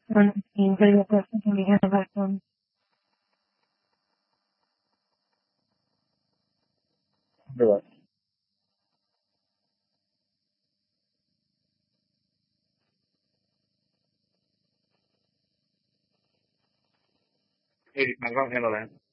Siempre yo creo que tienes razón. ¿Verdad? Y me va viendo,